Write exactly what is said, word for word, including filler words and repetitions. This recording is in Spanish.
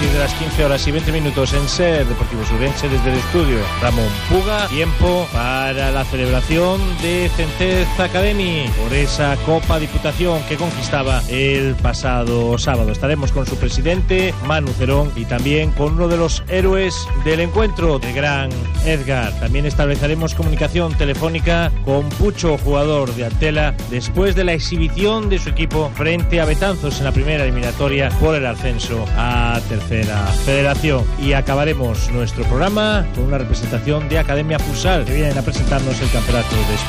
partir de las quince horas y veinte minutos en SER Deportivo Ourense desde el estudio Ramón Puga. Tiempo para la celebración de Centez Academy por esa Copa Diputación que conquistaba el pasado sábado. Estaremos con su presidente Manu Cerón y también con uno de los héroes del encuentro, el gran Edgar. También estableceremos comunicación telefónica con Pucho, jugador de Antela, después de la exhibición de su equipo frente a Betanzos en la primera eliminatoria por el ascenso a Tercera Federación. Y acabaremos nuestro programa con una representación de Academia Futsal que vienen a presentarnos el campeonato de España.